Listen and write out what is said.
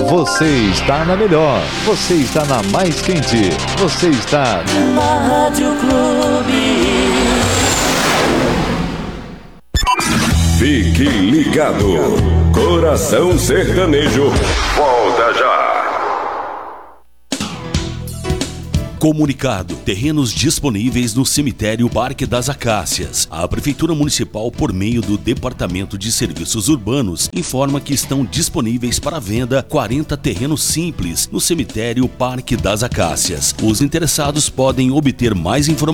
Você está na melhor, você está na mais quente, você está na Rádio Clube. Fique ligado, Coração Sertanejo, volta já. Comunicado: terrenos disponíveis no cemitério Parque das Acácias. A Prefeitura Municipal, por meio do Departamento de Serviços Urbanos, informa que estão disponíveis para venda 40 terrenos simples no cemitério Parque das Acácias. Os interessados podem obter mais informações